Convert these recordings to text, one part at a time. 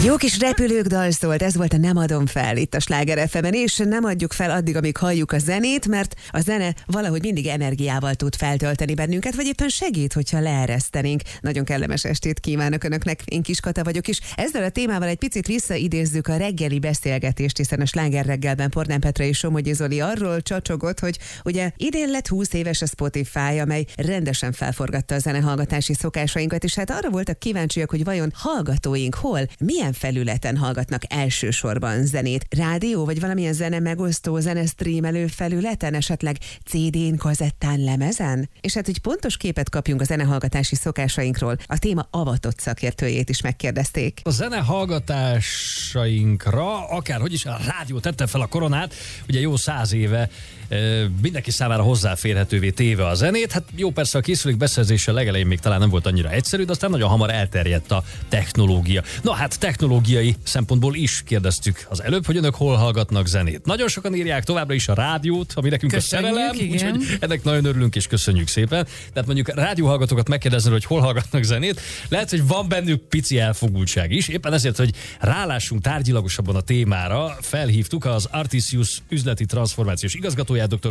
Jó kis repülők dal szólt, ez volt a Nem adom fel itt a Sláger FM-en, és nem adjuk fel addig, amíg halljuk a zenét, mert a zene valahogy mindig energiával tud feltölteni bennünket, vagy éppen segít, hogyha leeresztenénk. Nagyon kellemes estét kívánok Önöknek, én Kis Kata vagyok, és ezzel a témával egy picit visszaidézzük a reggeli beszélgetést, hiszen a Sláger reggelben Pordán Petra és Somogyi Zoli arról csacsogott, hogy ugye idén lett 20 éves a Spotify, amely rendesen felforgatta a zenehallgatási szokásainkat, és hát arra voltak kíváncsiak, hogy vajon hallgatóink hol, milyen felületen hallgatnak elsősorban zenét? Rádió, vagy valamilyen zene megosztó, zene streamelő felületen, esetleg CD-n, kazettán, lemezen? És hát, hogy pontos képet kapjunk a zenehallgatási szokásainkról, a téma avatott szakértőjét is megkérdezték. A zenehallgatásainkra, akárhogy is a rádió tette fel a koronát, ugye jó 100 éve mindenki számára hozzáférhetővé téve a zenét. Hát jó, persze a készülék beszerzése legelején még talán nem volt annyira egyszerű, de aztán nagyon hamar elterjedt a technológia. Na hát technológiai szempontból is kérdeztük az előbb, hogy önök hol hallgatnak zenét. Nagyon sokan írják továbbra is a rádiót, ami nekünk köszönjük, a szerelem, úgyhogy ennek nagyon örülünk és köszönjük szépen. Tehát mondjuk rádióhallgatókat megkérdezni, hogy hol hallgatnak zenét, lehet, hogy van bennük pici elfogultság is. Éppen ezért, hogy rálássunk tárgyilagosabban a témára, felhívtuk az Artisius üzleti transformációs igazgatóját,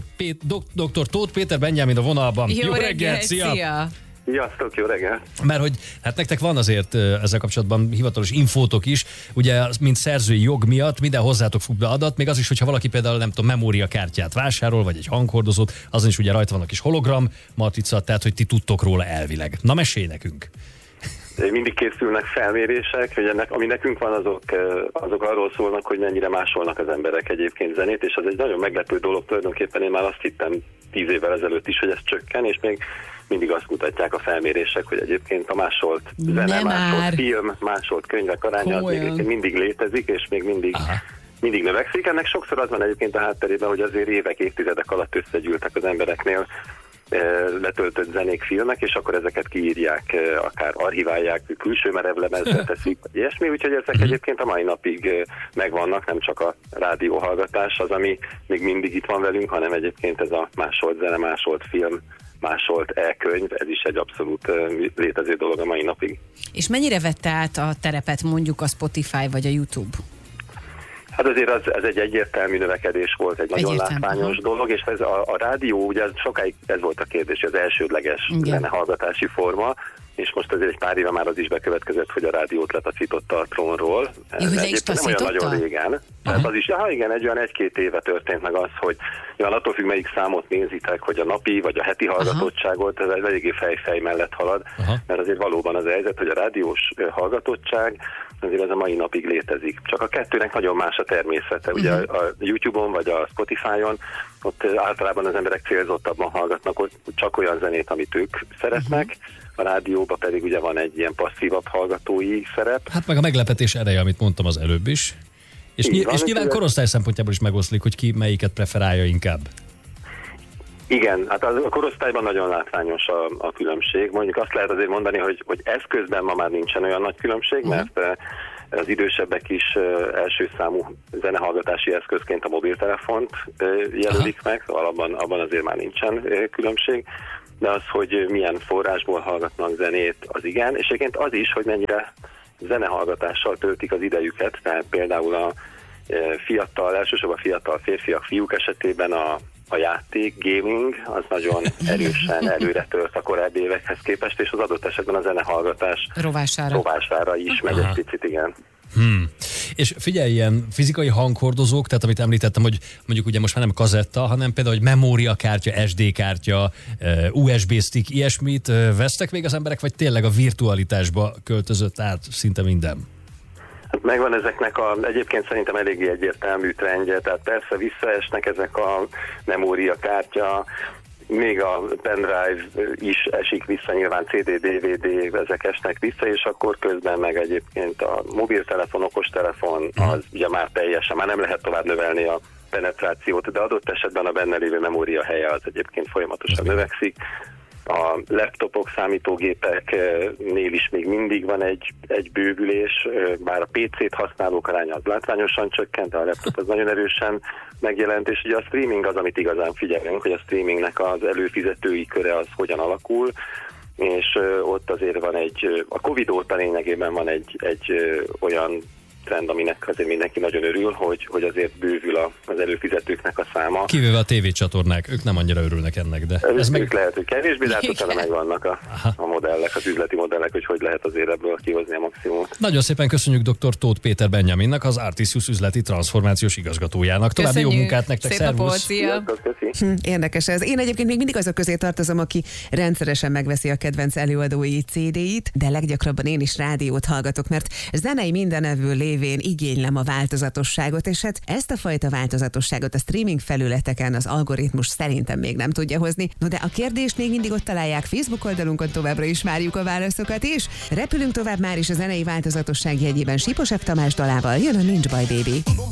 dr. Tóth Péter Benjamin a vonalban. Jó reggelt, szia! Sziasztok, jó reggelt! Mert hogy hát nektek van azért ezzel kapcsolatban hivatalos infótok is, ugye mint szerzői jog miatt minden hozzátok fut be adat, még az is, hogyha valaki például nem tudom, memóriakártyát vásárol, vagy egy hanghordozót, azon is ugye rajta van a kis hologram matrica, tehát hogy ti tudtok róla elvileg. Na mesélj nekünk! Mindig készülnek felmérések, hogy ami nekünk van, azok arról szólnak, hogy mennyire másolnak az emberek egyébként zenét, és az egy nagyon meglepő dolog tulajdonképpen. Én már azt hittem 10 évvel ezelőtt is, hogy ez csökken, és még mindig azt mutatják a felmérések, hogy egyébként a másolt zene, másolt film, másolt könyvek aránya az még mindig létezik, és még mindig növekszik. Ennek sokszor az van egyébként a hátterében, hogy azért évek, évtizedek alatt összegyűltek az embereknél letöltött zenék, filmek, és akkor ezeket kiírják, akár archiválják, külső merevlemezre teszik, vagy ilyesmi, úgyhogy ezek egyébként a mai napig megvannak, nem csak a rádióhallgatás az, ami még mindig itt van velünk, hanem egyébként ez a másolt zene, másolt film, másolt e-könyv, ez is egy abszolút létező dolog a mai napig. És mennyire vette át a terepet mondjuk a Spotify vagy a YouTube? Hát azért ez egy egyértelmű növekedés volt, egy nagyon látványos dolog, és ez a rádió, ugye sokáig ez volt a kérdés, az elsődleges zenehallgatási forma, és most azért egy pár éve már az is bekövetkezett, hogy a rádiót letaszította a trónról. Jó, hogy le is taszította? Nem olyan nagyon régen. Tehát az is, igen, egy olyan 1-2 éve történt meg az, hogy attól függ, melyik számot nézitek, hogy a napi vagy a heti hallgatottságot, ez eléggé fej mellett halad, mert azért valóban az a helyzet, hogy a rádiós hallgatottság azért ez a mai napig létezik. Csak a kettőnek nagyon más a természete. Ugye a YouTube-on vagy a Spotify-on ott általában az emberek célzottabban hallgatnak ott csak olyan zenét, amit ők szeretnek, a rádióban pedig ugye van egy ilyen passzívabb hallgatói szerep. Hát meg a meglepetés ereje, amit mondtam az előbb is. És nyilván korosztály szempontjából is megoszlik, hogy ki melyiket preferálja inkább. Igen, hát a korosztályban nagyon látványos a különbség. Mondjuk azt lehet azért mondani, hogy eszközben ma már nincsen olyan nagy különbség, mert az idősebbek is első számú zenehallgatási eszközként a mobiltelefont jelölik meg, szóval abban azért már nincsen különbség. De az, hogy milyen forrásból hallgatnak zenét, az igen, és egyébként az is, hogy mennyire zenehallgatással töltik az idejüket, tehát például a elsősorban fiatal férfiak, fiúk esetében a játék, gaming, az nagyon erősen előre tört a korábbi évekhez képest, és az adott esetben a zenehallgatás rovására is megy egy picit, igen. És figyelj, ilyen fizikai hanghordozók, tehát amit említettem, hogy mondjuk ugye most már nem kazetta, hanem például, hogy memóriakártya, SD kártya, USB stick, ilyesmit vesztek még az emberek, vagy tényleg a virtualitásba költözött át szinte minden? Hát megvan ezeknek egyébként szerintem eléggé egyértelmű trendje, tehát persze visszaesnek ezek a memóriakártya, még a pendrive is esik vissza, nyilván CD, DVD, ezek esnek vissza, és akkor közben meg egyébként a mobiltelefon, okostelefon, az ugye már teljesen, már nem lehet tovább növelni a penetrációt, de adott esetben a benne lévő memória helye az egyébként folyamatosan növekszik. A laptopok, számítógépeknél is még mindig van egy bővülés, bár a PC-t használók aránya az látványosan csökkent, de a laptop az nagyon erősen megjelent, és ugye a streaming az, amit igazán figyelünk, hogy a streamingnek az előfizetői köre az hogyan alakul, és ott azért van a Covid óta lényegében van egy olyan trend, aminek azért mindenki nagyon örül, hogy azért bővül az előfizetőknek a száma. Kivéve a tévécsatornák, ők nem annyira örülnek ennek, de ez meg lehet, hogy kevésbé, de hát utána megvannak a modellek, az üzleti modellek, hogy lehet azért ebből kihozni a maximumot. nagyon szépen köszönjük dr. Tóth Péter Benjaminnak, az Artisius üzleti transformációs igazgatójának. További jó munkát nektek, szép napot, szervusz! szia! Érdekes ez. Én egyébként még mindig azok közé tartozom, aki rendszeresen megveszi a kedvenc előadói CD-it, de leggyakrabban én is rádiót hallgatok, mert zenei mindenevő lévén igénylem a változatosságot, és hát ezt a fajta változatosságot a streaming felületeken az algoritmus szerintem még nem tudja hozni. No de a kérdést még mindig ott találják Facebook oldalunkon, továbbra is várjuk a válaszokat is. Repülünk tovább már is a zenei változatosság jegyében Siposebb Tamás dalával, jön a Nincs baj, baby.